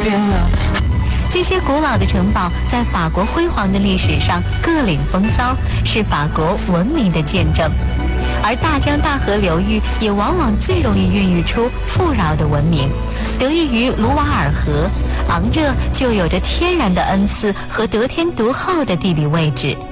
变了。 这些古老的城堡在法国辉煌的历史上各领风骚，是法国文明的见证。而大江大河流域也往往最容易孕育出富饶的文明，得益于卢瓦尔河，昂热就有着天然的恩赐和得天独厚的地理位置。